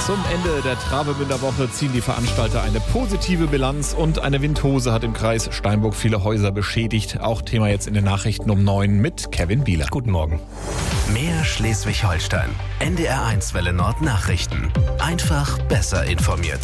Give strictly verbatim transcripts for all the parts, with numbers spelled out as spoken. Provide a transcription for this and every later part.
Zum Ende der Travemünder Woche ziehen die Veranstalter eine positive Bilanz und eine Windhose hat im Kreis Steinburg viele Häuser beschädigt. Auch Thema jetzt in den Nachrichten um neun mit Kevin Bieler. Guten Morgen. Mehr Schleswig-Holstein. N D R eins Welle Nord Nachrichten. Einfach besser informiert.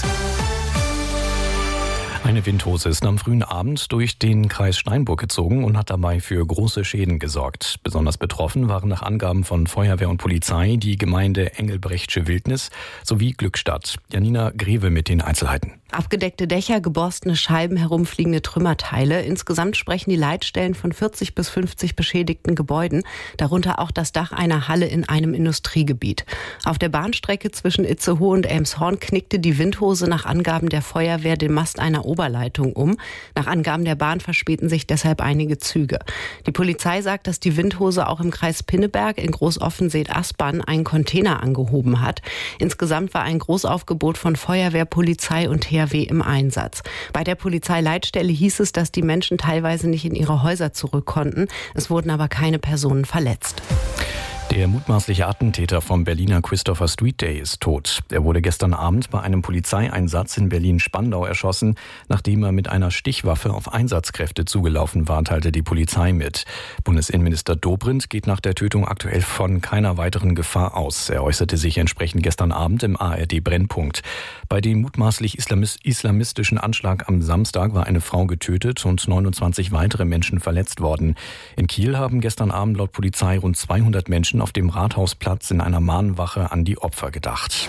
Eine Windhose ist am frühen Abend durch den Kreis Steinburg gezogen und hat dabei für große Schäden gesorgt. Besonders betroffen waren nach Angaben von Feuerwehr und Polizei die Gemeinde Engelbrechtsche Wildnis sowie Glückstadt. Janina Greve mit den Einzelheiten. Abgedeckte Dächer, geborstene Scheiben, herumfliegende Trümmerteile. Insgesamt sprechen die Leitstellen von vierzig bis fünfzig beschädigten Gebäuden, darunter auch das Dach einer Halle in einem Industriegebiet. Auf der Bahnstrecke zwischen Itzehoe und Elmshorn knickte die Windhose nach Angaben der Feuerwehr den Mast einer Oberleitung um. Nach Angaben der Bahn verspäten sich deshalb einige Züge. Die Polizei sagt, dass die Windhose auch im Kreis Pinneberg in Großoffenseet-Aspern einen Container angehoben hat. Insgesamt war ein Großaufgebot von Feuerwehr, Polizei und T H W im Einsatz. Bei der Polizeileitstelle hieß es, dass die Menschen teilweise nicht in ihre Häuser zurück konnten. Es wurden aber keine Personen verletzt. Der mutmaßliche Attentäter vom Berliner Christopher Street Day ist tot. Er wurde gestern Abend bei einem Polizeieinsatz in Berlin-Spandau erschossen, nachdem er mit einer Stichwaffe auf Einsatzkräfte zugelaufen war, teilte die Polizei mit. Bundesinnenminister Dobrindt geht nach der Tötung aktuell von keiner weiteren Gefahr aus. Er äußerte sich entsprechend gestern Abend im A R D-Brennpunkt. Bei dem mutmaßlich islamistischen Anschlag am Samstag war eine Frau getötet und neunundzwanzig weitere Menschen verletzt worden. In Kiel haben gestern Abend laut Polizei rund zweihundert Menschen auf dem Rathausplatz in einer Mahnwache an die Opfer gedacht.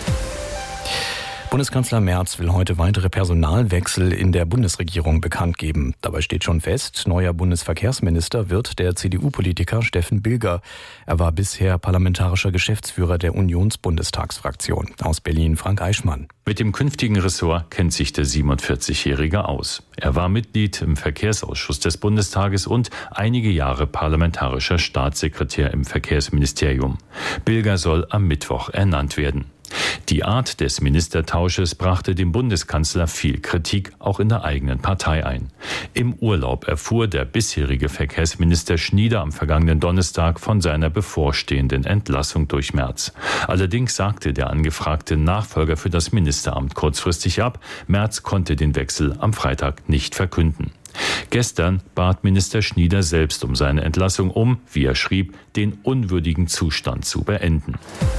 Bundeskanzler Merz will heute weitere Personalwechsel in der Bundesregierung bekannt geben. Dabei steht schon fest, neuer Bundesverkehrsminister wird der C D U-Politiker Steffen Bilger. Er war bisher parlamentarischer Geschäftsführer der Unionsbundestagsfraktion. Aus Berlin Frank Eichmann. Mit dem künftigen Ressort kennt sich der siebenundvierzigjährige aus. Er war Mitglied im Verkehrsausschuss des Bundestages und einige Jahre parlamentarischer Staatssekretär im Verkehrsministerium. Bilger soll am Mittwoch ernannt werden. Die Art des Ministertausches brachte dem Bundeskanzler viel Kritik, auch in der eigenen Partei ein. Im Urlaub erfuhr der bisherige Verkehrsminister Schnieder am vergangenen Donnerstag von seiner bevorstehenden Entlassung durch Merz. Allerdings sagte der angefragte Nachfolger für das Ministeramt kurzfristig ab. Merz konnte den Wechsel am Freitag nicht verkünden. Gestern bat Minister Schnieder selbst um seine Entlassung, um, wie er schrieb, den unwürdigen Zustand zu beenden.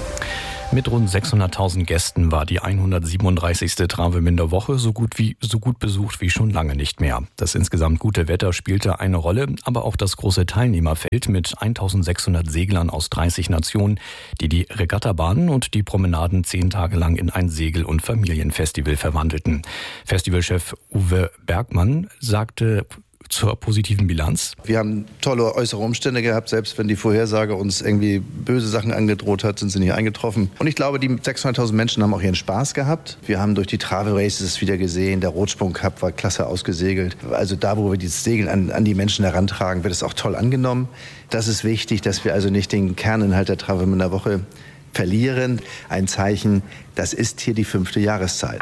Mit rund sechshunderttausend Gästen war die hundertsiebenunddreißigste Travemünder Woche so gut wie so gut besucht wie schon lange nicht mehr. Das insgesamt gute Wetter spielte eine Rolle, aber auch das große Teilnehmerfeld mit eintausendsechshundert Seglern aus dreißig Nationen, die die Regattabahnen und die Promenaden zehn Tage lang in ein Segel- und Familienfestival verwandelten. Festivalchef Uwe Bergmann sagte zur positiven Bilanz. Wir haben tolle äußere Umstände gehabt, selbst wenn die Vorhersage uns irgendwie böse Sachen angedroht hat, sind sie nicht eingetroffen. Und ich glaube, die sechshunderttausend Menschen haben auch ihren Spaß gehabt. Wir haben durch die Travel Races wieder gesehen, der Rotsprung Cup war klasse ausgesegelt. Also da, wo wir dieses Segeln an, an die Menschen herantragen, wird es auch toll angenommen. Das ist wichtig, dass wir also nicht den Kerninhalt der Travemünder Woche verlieren. Ein Zeichen, das ist hier die fünfte Jahreszeit.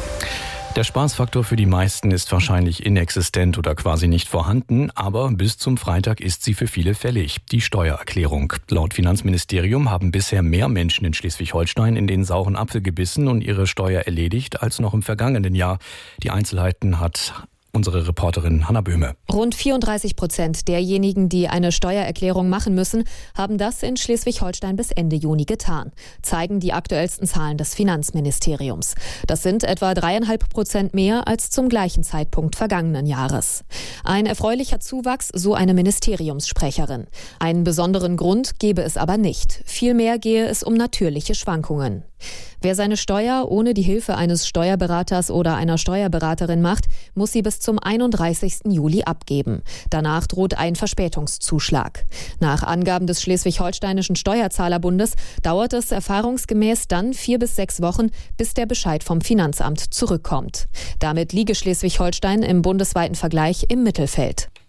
Der Spaßfaktor für die meisten ist wahrscheinlich inexistent oder quasi nicht vorhanden, aber bis zum Freitag ist sie für viele fällig, die Steuererklärung. Laut Finanzministerium haben bisher mehr Menschen in Schleswig-Holstein in den sauren Apfel gebissen und ihre Steuer erledigt als noch im vergangenen Jahr. Die Einzelheiten hat unsere Reporterin Hanna Böhme. Rund vierunddreißig Prozent derjenigen, die eine Steuererklärung machen müssen, haben das in Schleswig-Holstein bis Ende Juni getan, zeigen die aktuellsten Zahlen des Finanzministeriums. Das sind etwa dreieinhalb Prozent mehr als zum gleichen Zeitpunkt vergangenen Jahres. Ein erfreulicher Zuwachs, so eine Ministeriumssprecherin. Einen besonderen Grund gebe es aber nicht. Vielmehr gehe es um natürliche Schwankungen. Wer seine Steuer ohne die Hilfe eines Steuerberaters oder einer Steuerberaterin macht, muss sie bis zum einunddreißigsten Juli abgeben. Danach droht ein Verspätungszuschlag. Nach Angaben des Schleswig-Holsteinischen Steuerzahlerbundes dauert es erfahrungsgemäß dann vier bis sechs Wochen, bis der Bescheid vom Finanzamt zurückkommt. Damit liege Schleswig-Holstein im bundesweiten Vergleich im Mittelfeld.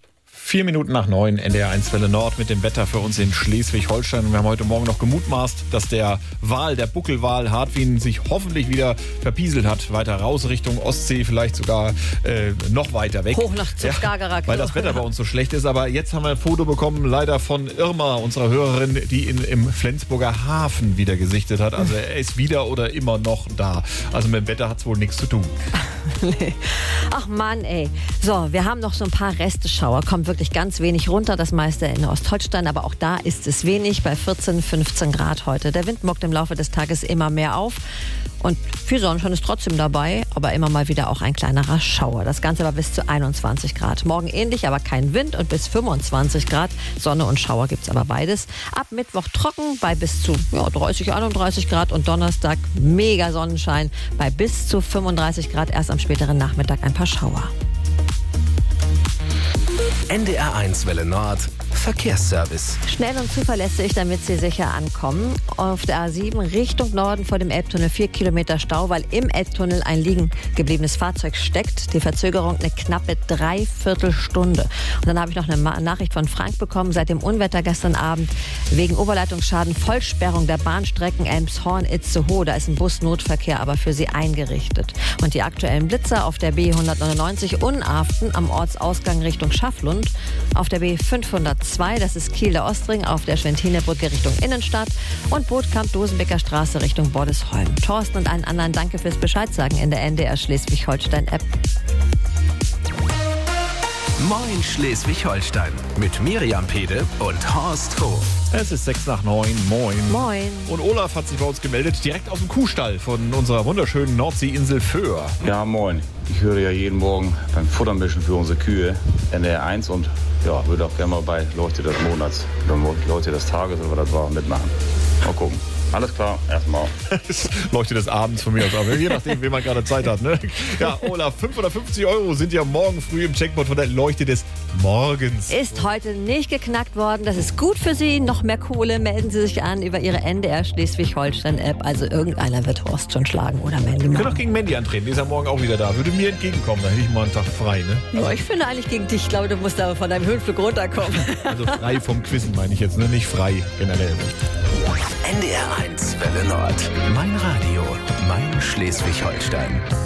Vier Minuten nach neun, N D R eins Welle Nord mit dem Wetter für uns in Schleswig-Holstein. Und wir haben heute Morgen noch gemutmaßt, dass der Wal, der Buckelwal Hartwin sich hoffentlich wieder verpieselt hat. Weiter raus Richtung Ostsee, vielleicht sogar äh, noch weiter weg. Hoch nach zum Skagerrak. Ja, weil das Wetter bei uns so schlecht ist. Aber jetzt haben wir ein Foto bekommen, leider von Irma, unserer Hörerin, die ihn im Flensburger Hafen wieder gesichtet hat. Also er ist wieder oder immer noch da. Also mit dem Wetter hat es wohl nichts zu tun. Nee. Ach Mann, ey. So, wir haben noch so ein paar Resteschauer. Kommt wirklich ganz wenig runter, das meiste in Ostholstein, aber auch da ist es wenig, bei vierzehn, fünfzehn Grad heute. Der Wind mockt im Laufe des Tages immer mehr auf und viel Sonnenschein ist trotzdem dabei, aber immer mal wieder auch ein kleinerer Schauer. Das Ganze war bis zu einundzwanzig Grad. Morgen ähnlich, aber kein Wind und bis fünfundzwanzig Grad. Sonne und Schauer gibt es aber beides. Ab Mittwoch trocken bei bis zu ja, dreißig, einunddreißig Grad und Donnerstag mega Sonnenschein bei bis zu fünfunddreißig Grad. Erst am späteren Nachmittag ein paar Schauer. N D R eins Welle Nord Verkehrsservice. Schnell und zuverlässig, damit Sie sicher ankommen. Auf der A sieben Richtung Norden vor dem Elbtunnel vier Kilometer Stau, weil im Elbtunnel ein liegen gebliebenes Fahrzeug steckt. Die Verzögerung eine knappe Dreiviertelstunde. Und dann habe ich noch eine Nachricht von Frank bekommen. Seit dem Unwetter gestern Abend wegen Oberleitungsschaden Vollsperrung der Bahnstrecken Elmshorn-Itzehoe. Da ist ein Busnotverkehr aber für Sie eingerichtet. Und die aktuellen Blitzer auf der B hundertneunundneunzig Unaften am Ortsausgang Richtung Schafflund. Auf der B fünfhundertzwei, das ist Kiel der Ostring, auf der Schwentinebrücke Richtung Innenstadt und Bootkamp-Dosenbecker Straße Richtung Bordesholm. Thorsten und allen anderen danke fürs Bescheid sagen in der N D R Schleswig-Holstein-App. Moin Schleswig-Holstein mit Miriam Pede und Horst Hof. Es ist sechs nach neun. Moin. Moin. Und Olaf hat sich bei uns gemeldet, direkt aus dem Kuhstall von unserer wunderschönen Nordseeinsel Föhr. Ja, moin. Ich höre ja jeden Morgen beim Futtermischen für unsere Kühe N D R eins und ja, würde auch gerne mal bei Leuchte des Monats oder Leuchte des Tages oder was das war mitmachen. Mal gucken. Alles klar, erstmal. Leuchte des Abends von mir aus, aber je nachdem, wie man gerade Zeit hat. Ne? Ja, Olaf, fünfhundertfünfzig Euro sind ja morgen früh im Checkpot von der Leuchte des Morgens. Ist heute nicht geknackt worden. Das ist gut für Sie. Noch mehr Kohle. Melden Sie sich an über Ihre N D R Schleswig-Holstein-App. Also irgendeiner wird Horst schon schlagen oder Mandy. Ich kann doch gegen Mandy antreten. Die ist ja morgen auch wieder da. Würde mir entgegenkommen. Dann hätte ich mal einen Tag frei. Ne? Ja, ich finde eigentlich gegen dich. Ich glaube, du musst aber von deinem Höhenflug runterkommen. Also frei vom Quizzen meine ich jetzt. Ne? Nicht frei generell. N D R eins Welle Nord. Mein Radio. Mein Schleswig-Holstein.